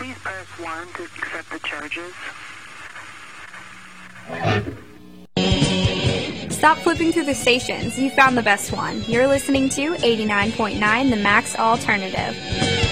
Please press 1 to accept the charges. Stop flipping through the stations. You found the best one. You're listening to 89.9, the Max Alternative.